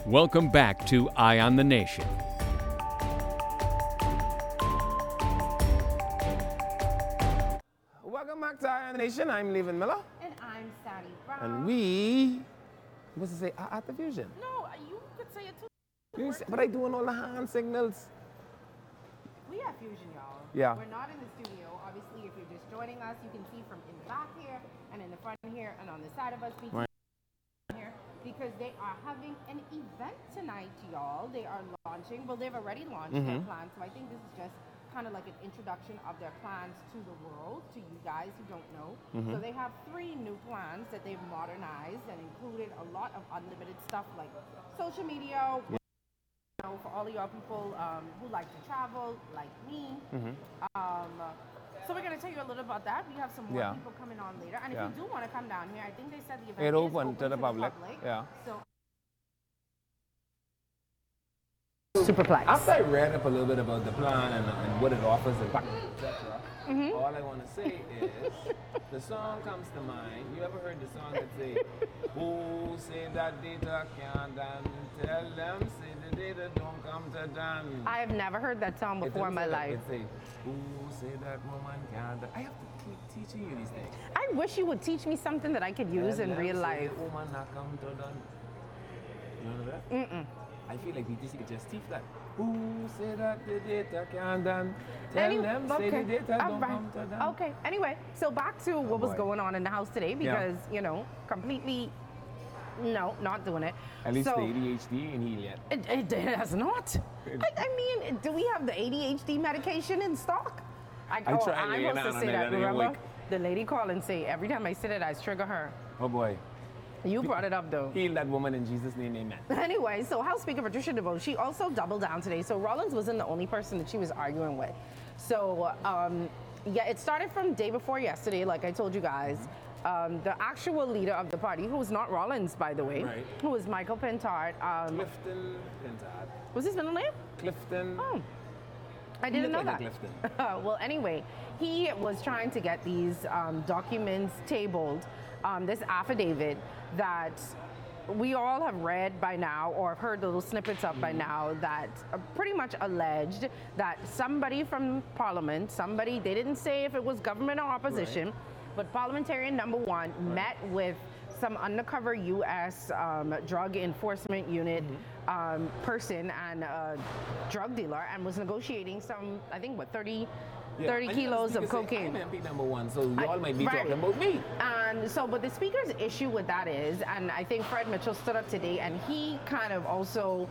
Welcome back to Eye on the Nation. Welcome back to Eye on the Nation. I'm Levin Miller. And I'm Sally Brown. And we, what's to say, are at the Fusion. No, you could say it too. But I doing all the hand signals. We have Fusion, y'all. Yeah. We're not in the studio. Obviously, if you're just joining us, you can see from in the back here, and in the front here, and on the side of us, Right. here, because they are having an event tonight, y'all. They are launching, well, they've already launched their plans, so I think this is just kind of like an introduction of their plans to the world, to you guys who don't know. So they have 3 new plans that they've modernized and included a lot of unlimited stuff like social media, you know, for all of y'all people who like to travel, like me. So we're going to tell you a little about that. We have some more people coming on later. And if you do want to come down here, I think they said the event It is open to the public. Yeah. So Superplex. After I read up a little bit about the plan and what it offers, and etc., all I want to say is the song comes to mind. You ever heard the song that say, "Who say that data can't dance? Tell them say the data don't come to dance." I have never heard that song before in my life. It say, "Who say that woman can't dance?" I have to keep teaching you these things. I wish you would teach me something that I could use in real life. Woman not come to dance. You know that? I feel like BTC could just teach that. Who say that the data can't dance? Tell them say the data don't come to dance. Okay, anyway, so back to what was boy. going on in the house today because, you know, completely, no, not doing it. At least so, the ADHD ain't healed yet. It has not. I mean, do we have the ADHD medication in stock? tried I'm laying supposed down to on say it that, and it didn't remember? work. The lady called and say, every time I sit it, I trigger her. Oh boy. You brought it up, though. Heal that woman in Jesus' name, amen. Anyway, so House Speaker Patricia DeVos, she also doubled down today. So Rollins wasn't the only person that she was arguing with. So, yeah, it started from day before yesterday, like I told you guys. The actual leader of the party, who was not Rollins, by the way, who was Michael Pentard. Clifton Pentard. Was his middle name? Clifton. Oh, I didn't know look like that. a Clifton. Well, anyway, he was trying to get these documents tabled, this affidavit that we all have read by now or heard little snippets of by now that pretty much alleged that somebody from Parliament, they didn't say if it was government or opposition, but parliamentarian number 1 met with some undercover U.S. drug enforcement unit person and a drug dealer and was negotiating some, I think, 30 kilos of cocaine. I'm MP number 1, so y'all might be talking about me. And so, but the speaker's issue with that is, and I think Fred Mitchell stood up today and he kind of also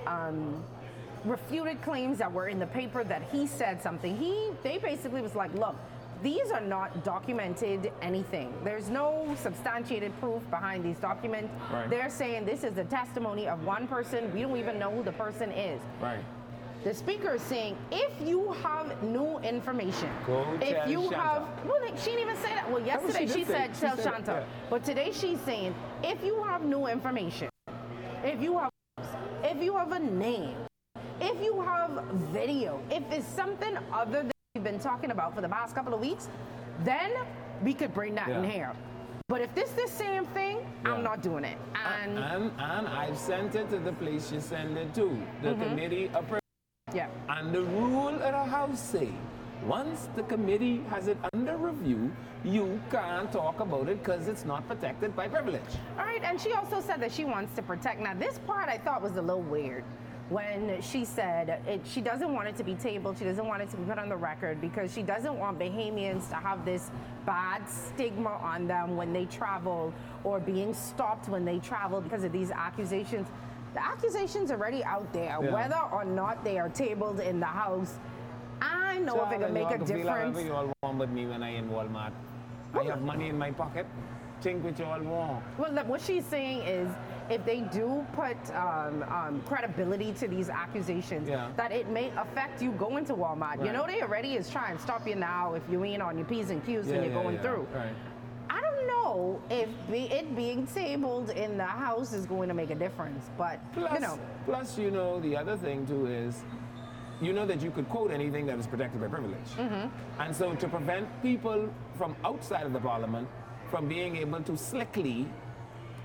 refuted claims that were in the paper that he said something. They basically was like, look, these are not documented anything. There's no substantiated proof behind these documents. They're saying this is the testimony of one person. We don't even know who the person is. The speaker is saying, if you have new information, if you have, well, she didn't even say that. Well, yesterday she said, tell Shanta. But today she's saying, if you have new information, if you have a name, if you have video, if it's something other than we've been talking about for the past couple of weeks, then we could bring that in here. But if this the same thing, I'm not doing it. And I've sent it to the place you send it to, the committee of. And the rule of the House say, once the committee has it under review, you can't talk about it because it's not protected by privilege. All right, and she also said that she wants to protect. Now, this part I thought was a little weird when she said she doesn't want it to be tabled, she doesn't want it to be put on the record because she doesn't want Bahamians to have this bad stigma on them when they travel or being stopped when they travel because of these accusations. The accusations are already out there, whether or not they are tabled in the House. I know if it can make a difference. You all want with me when I in Walmart. I have money in my pocket. Think what you all want. Well, look, what she's saying is, if they do put credibility to these accusations, that it may affect you going to Walmart. You know, they already is trying to stop you now if you ain't on your P's and Q's when you're going through. I don't know if it being tabled in the House is going to make a difference, but Plus, you know, the other thing too is, you know that you could quote anything that is protected by privilege. And so to prevent people from outside of the Parliament from being able to slickly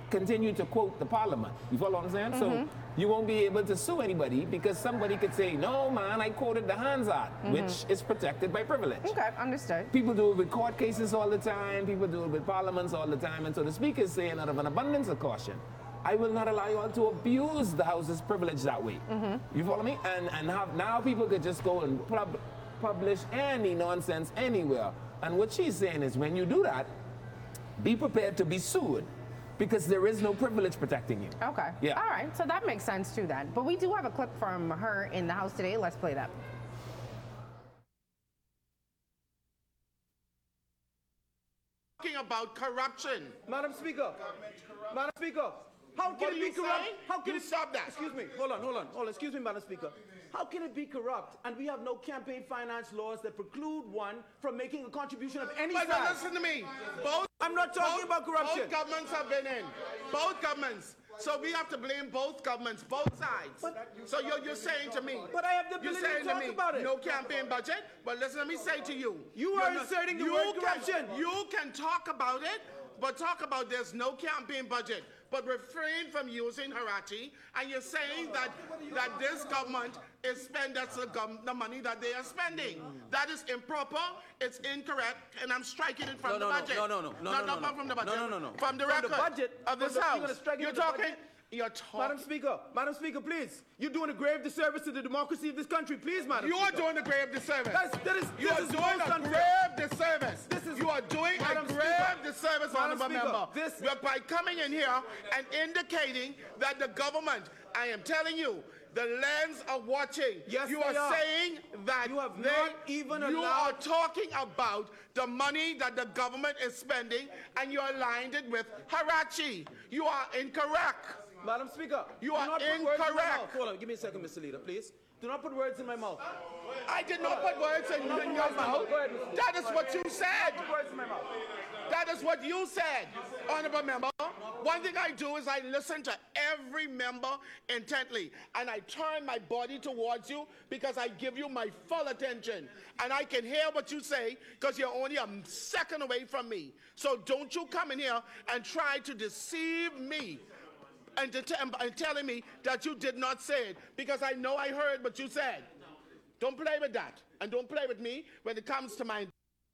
continue to quote the parliament. You follow what I'm saying? So you won't be able to sue anybody because somebody could say, no, man, I quoted the Hans Act, which is protected by privilege. Okay, understood. People do it with court cases all the time. People do it with parliaments all the time. And so the speaker is saying, out of an abundance of caution, I will not allow you all to abuse the House's privilege that way. You follow me? And have, now people could just go and publish any nonsense anywhere. And what she's saying is, when you do that, be prepared to be sued, because there is no privilege protecting you. Okay. Yeah. All right. So that makes sense too then. But we do have a clip from her in the House today. Let's play that. Talking about corruption. Madam Speaker. Madam Speaker. How can it be corrupt? How can you stop that? Excuse me. Hold on. Excuse me, Madam Speaker. How can it be corrupt and we have no campaign finance laws that preclude one from making a contribution of any But size? listen to me. I'm not talking about corruption. Both governments have been in. Both governments. So we have to blame both governments, both sides. So you're saying to me. But I have the ability to talk about it. No campaign budget. But listen, let me say to you. You are inserting the word corruption. You can talk about it, but talk about there's no campaign budget. But refrain from using Harachi, and you're saying that this government is spending the money that they are spending. That is improper, it's incorrect, and I'm striking it from the budget. No. Not from the budget. No. From the From record the budget of this you're house. gonna strike it You're from the talking. budget? You're talking. Madam Speaker, please. You're doing a grave disservice to the democracy of this country. Please, Madam You are Speaker. doing a grave disservice. You are doing a grave disservice. You are doing a grave disservice, honorable member. By coming in here and indicating that the government, I am telling you, the lens are watching. Yes, you are they are. saying that You have not even you allowed- are talking about the money that the government is spending, and you aligned it with Harachi. You are incorrect. Madam Speaker, You do are not put words in my incorrect. mouth. Hold on, give me a second, Mr. Leader, please. Do not put words in my mouth. I did not put words in your mouth. Go ahead, Mr. Leader. That is what you said. Put words in my mouth. That is what you said, honorable member. One thing I do is I listen to every member intently, and I turn my body towards you because I give you my full attention, and I can hear what you say because you're only a second away from me. So don't you come in here and try to deceive me and telling me that you did not say it, because I know I heard what you said. Don't play with that, and don't play with me when it comes to my.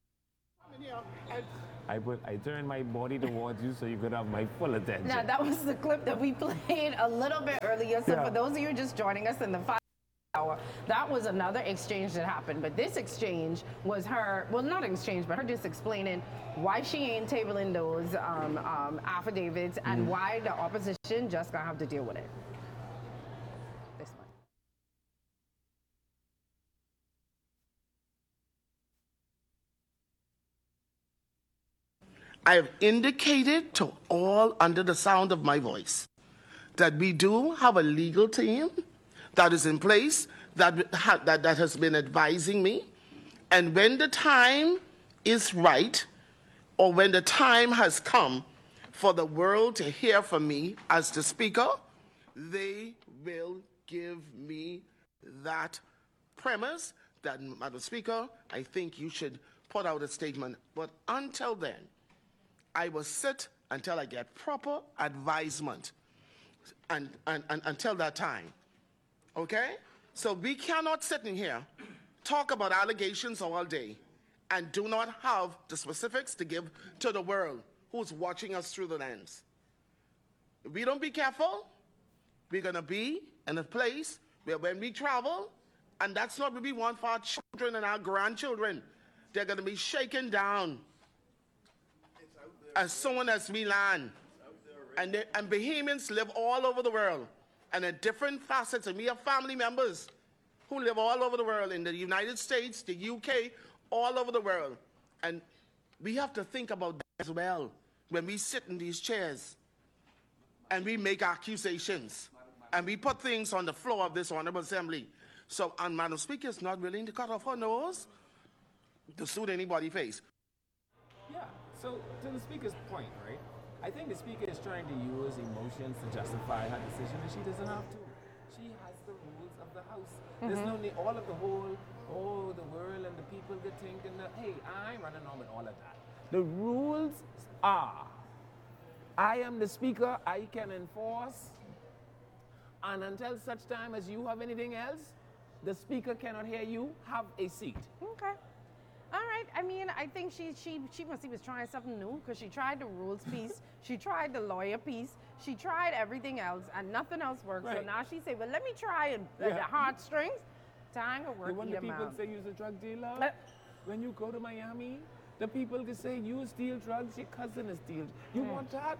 I turned my body towards you so you could have my full attention. Now, that was the clip that we played a little bit earlier. So for those of you just joining us in the 5 hour, that was another exchange that happened. But this exchange was her, well, not exchange, but her just explaining why she ain't tabling those affidavits and why the opposition just gonna have to deal with it. This one. I have indicated to all under the sound of my voice that we do have a legal team that is in place that has been advising me. And when the time is right, or when the time has come for the world to hear from me as the speaker, they will give me that premise that, Madam Speaker, I think you should put out a statement. But until then, I will sit until I get proper advisement, and until that time, okay? So we cannot sit in here, talk about allegations all day, and do not have the specifics to give to the world who's watching us through the lens. If we don't be careful, we're gonna be in a place where when we travel, and that's not what we want for our children and our grandchildren, they're gonna be shaken down as soon as we land. And Bahamians live all over the world, and in different facets, and we have family members who live all over the world, in the United States, the UK, all over the world. And we have to think about that as well when we sit in these chairs and we make accusations and we put things on the floor of this Honorable Assembly. So, and Madam Speaker is not willing to cut off her nose to suit anybody's face. Yeah, so to the speaker's point, right? I think the speaker is trying to use emotions to justify her decision, and she doesn't have to. She has the rules of the House. There's no need, all of the whole, the world and the people that think, and hey, I'm running on with all of that. The rules are I am the speaker, I can enforce. And until such time as you have anything else, the speaker cannot hear you, have a seat. Okay. All right. I mean, I think she must be was trying something new because she tried the rules piece, she tried the lawyer piece, she tried everything else, and nothing else worked. So Right. now she said, well, let me try and the heartstrings. Time will work. When the people say you're a drug dealer, when you go to Miami, the people can say you steal drugs, your cousin is steal. You want that?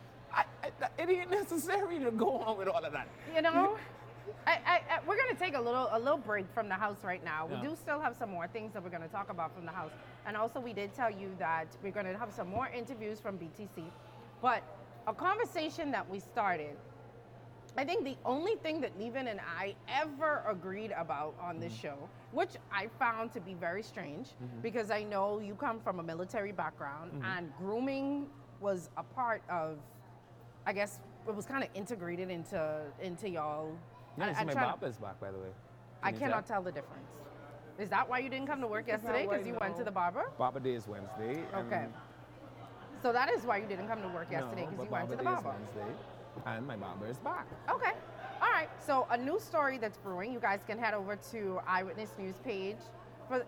It ain't necessary to go on with all of that. You know, we're going to take a little break from the house right now. We do still have some more things that we're going to talk about from the house. And also we did tell you that we're going to have some more interviews from BTC. But a conversation that we started, I think the only thing that Levin and I ever agreed about on this show, which I found to be very strange, because I know you come from a military background and grooming was a part of, I guess, it was kind of integrated into y'all. Yeah, my barber's back, by the way. I cannot tell the difference. Is that why you didn't come to work yesterday? Because you went to the barber? Barber day is Wednesday. Okay. So that is why you didn't come to work yesterday, because you went to the barber. Barber day is Wednesday, and my barber is back. Okay. All right. So a new story that's brewing. You guys can head over to Eyewitness News page for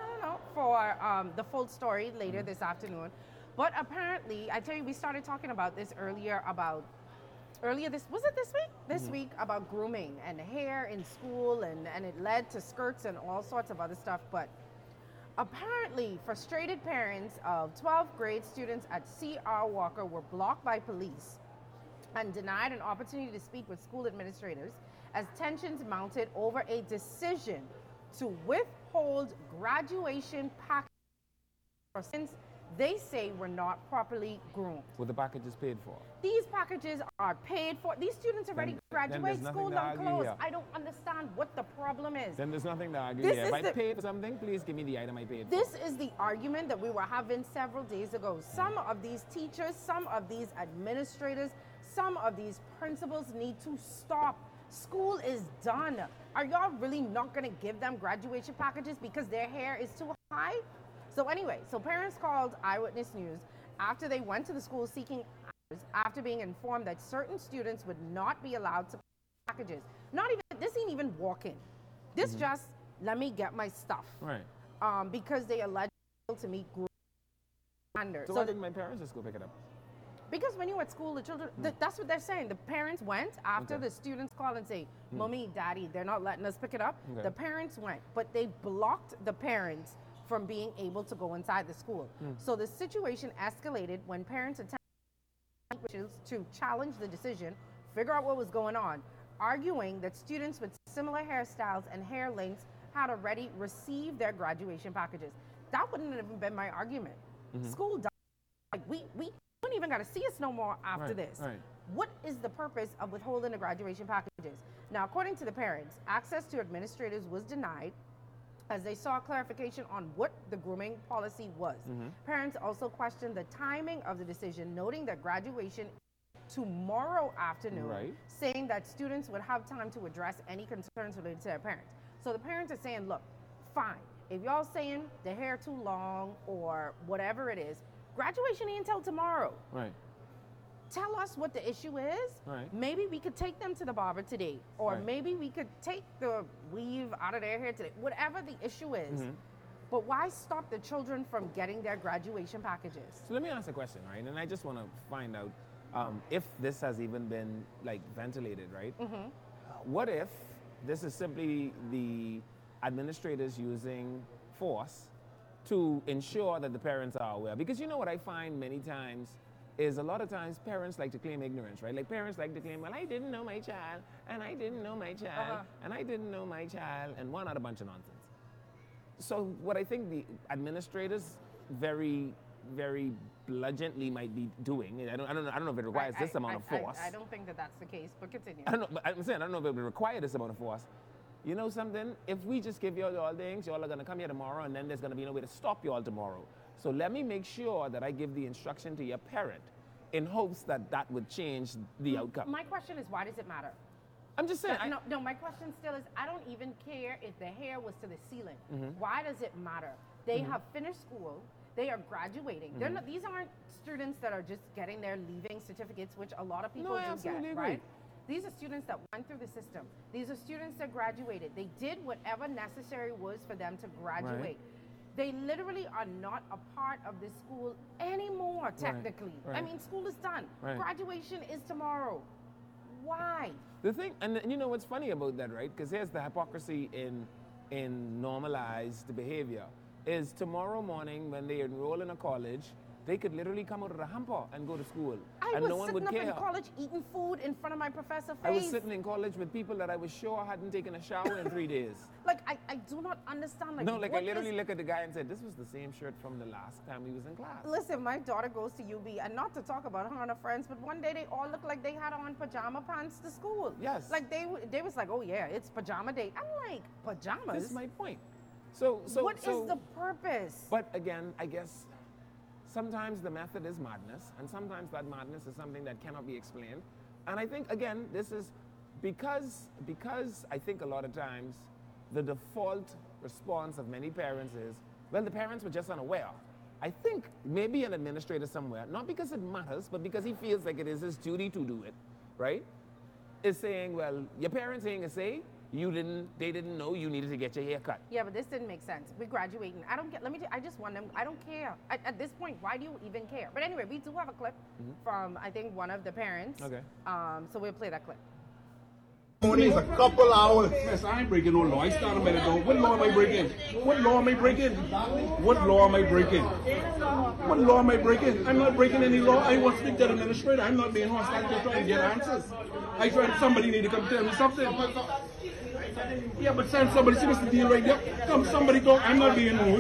the full story later this afternoon. But apparently, I tell you, we started talking about this earlier this week? This week about grooming and hair in school, and it led to skirts and all sorts of other stuff. But apparently, frustrated parents of 12th grade students at C.R. Walker were blocked by police and denied an opportunity to speak with school administrators as tensions mounted over a decision to withhold graduation packages since they say were not properly groomed. Were the packages paid for? These packages are paid for. These students already graduate, school done closed. I don't understand what the problem is. Then there's nothing to argue here. If I paid for something, please give me the item I paid for. This is the argument that we were having several days ago. Some of these teachers, some of these administrators, some of these principals need to stop. School is done. Are y'all really not going to give them graduation packages because their hair is too high? So anyway, parents called Eyewitness News after they went to the school seeking answers after being informed that certain students would not be allowed to packages. This ain't even walk-in. This just, let me get my stuff. Right. Because they alleged to meet group standards. So why didn't my parents just go pick it up? Because when you're at school, the children, that's what they're saying. The parents went after the students called and say, Mommy, Daddy, they're not letting us pick it up. The parents went, but they blocked the parents from being able to go inside the school. So the situation escalated when parents attempted to challenge the decision, figure out what was going on, arguing that students with similar hairstyles and hair lengths had already received their graduation packages. That wouldn't have even been my argument. School died. Like we don't even got to see us no more after this. Right. What is the purpose of withholding the graduation packages? Now, according to the parents, access to administrators was denied as they saw clarification on what the grooming policy was. Parents also questioned the timing of the decision, noting that graduation tomorrow afternoon, saying that students would have time to address any concerns related to their parents. So the parents are saying, look, fine, if y'all saying the hair too long or whatever it is, graduation ain't until tomorrow. Right. Tell us what the issue is. Right. Maybe we could take them to the barber today, or maybe we could take the weave out of their hair today, whatever the issue is. But why stop the children from getting their graduation packages? So let me ask a question, right? And I just want to find out if this has even been like ventilated, right? What if this is simply the administrators using force to ensure that the parents are aware? Because you know what I find many times is a lot of times parents like to claim ignorance, right? Like parents like to claim, well, I didn't know my child, and I didn't know my child, and I didn't know my child, and one other bunch of nonsense. So what I think the administrators very, very bludgeonly might be doing, I don't know if it requires this amount of force. I don't think that that's the case, but continue. I don't know, but I'm saying I don't know if it would require this amount of force. You know something? If we just give you all things, y'all are gonna come here tomorrow, and then there's gonna be no way to stop you all tomorrow. So let me make sure that I give the instruction to your parent in hopes that that would change the outcome. My question is, why does it matter? I'm just saying. No, my question still is, I don't even care if the hair was to the ceiling. Why does it matter? They have finished school. They are graduating. They're not, these aren't students that are just getting their leaving certificates, which a lot of people No, I do absolutely get, agree. right? These are students that went through the system. These are students that graduated. They did whatever necessary was for them to graduate. They literally are not a part of this school anymore, technically. right. I mean, school is done. Right. Graduation is tomorrow. Why? The thing, and you know what's funny about that, right? Because here's the hypocrisy in normalized behavior, is tomorrow morning when they enroll in a college, they could literally come out of the hamper and go to school. I and was no one sitting would up care. in college eating food in front of my professor face. I was sitting in college with people that I was sure hadn't taken a shower in 3 days. Like, I do not understand. Like, No, like I what literally is- looked at the guy and said, this was the same shirt from the last time we was in class. Listen, my daughter goes to UB, and not to talk about her and her friends, but one day they all looked like they had on pajama pants to school. Yes. Like they was like, oh yeah, it's pajama day. I'm like, pajamas? This is my point. So What is the purpose? But again, I guess sometimes the method is madness, and sometimes that madness is something that cannot be explained. And I think, again, this is because I think a lot of times the default response of many parents is, well, the parents were just unaware. I think maybe an administrator somewhere, not because it matters, but because he feels like it is his duty to do it, right? Is saying, well, your parents ain't gonna say, they didn't know you needed to get your hair cut. Yeah, but this didn't make sense. We're graduating. I don't get, I just want them, I don't care. At this point, why do you even care? But anyway, we do have a clip from, I think, one of the parents. Okay. So we'll play that clip. Only a couple hours. Yes, I ain't breaking no law. I started by the door. What law am I breaking? What law am I breaking? What law am I breaking? What law am I breaking? I'm not breaking any law. I want to speak to the administrator. I'm not being hostile. I'm just trying to get answers. Somebody need to come tell me something. Yeah, but send somebody. See what's the deal right there? Come, somebody talk. I'm not being rude.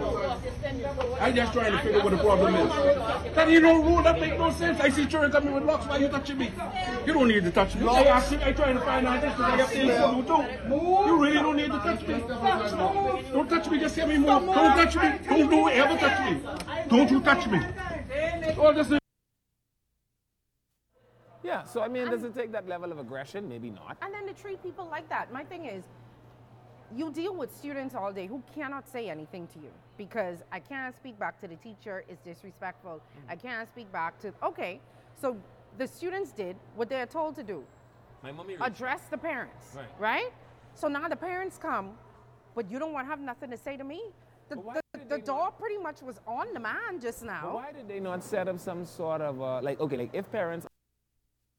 I'm just trying to figure out what the problem is. That you know, rule, that make no sense. I see children coming with locks. Why you touching me? You don't need to touch me. I asked you, I trying to find out this because I have things to do too. You really don't need to touch me. Don't touch me, just let me move. Don't touch me. Don't do ever touch me. Don't you touch me. Oh, this is Yeah, so I mean, does it take that level of aggression? Maybe not. And then to treat people like that. My thing is, you deal with students all day who cannot say anything to you because I can't speak back to the teacher, it's disrespectful. I can't speak back to, okay, so the students did what they're told to do. My mommy Address the parents, right? So now the parents come, but you don't want to have nothing to say to me? The door pretty much was on the man just now. Why did they not set up some sort of, like, okay, like if parents